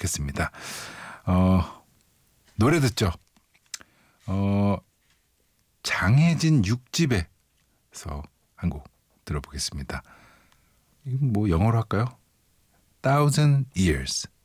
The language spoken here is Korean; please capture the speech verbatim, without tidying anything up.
좋겠습니다. 어, 노래 듣죠. 어, 장혜진 육 집에서 한 곡 들어보겠습니다. 이거 뭐 영어로 할까요? Thousand Years.